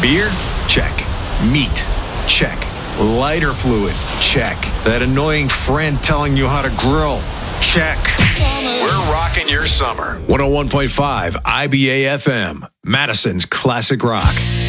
Beer? Check. Meat? Check. Lighter fluid? Check. That annoying friend telling you how to grill? Check. We're rocking your summer. 101.5 IBA FM, Madison's Classic Rock.